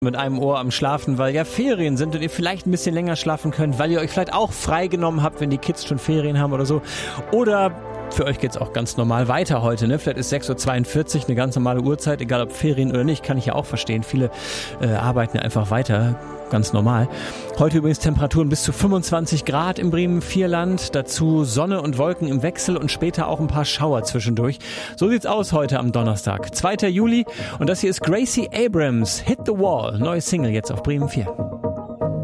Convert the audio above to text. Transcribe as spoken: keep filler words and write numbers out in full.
mit einem Ohr am Schlafen, weil ja Ferien sind und ihr vielleicht ein bisschen länger schlafen könnt, weil ihr euch vielleicht auch freigenommen habt, wenn die Kids schon Ferien haben oder so. Oder für euch geht's auch ganz normal weiter heute, ne? Vielleicht ist sechs Uhr zweiundvierzig eine ganz normale Uhrzeit, egal ob Ferien oder nicht, kann ich ja auch verstehen. Viele äh, arbeiten ja einfach weiter, ganz normal. Heute übrigens Temperaturen bis zu fünfundzwanzig Grad im Bremen-Vierland, dazu Sonne und Wolken im Wechsel und später auch ein paar Schauer zwischendurch. So sieht's aus heute am Donnerstag, zweiter Juli, und das hier ist Gracie Abrams, Hit the Wall, neue Single jetzt auf Bremen vier.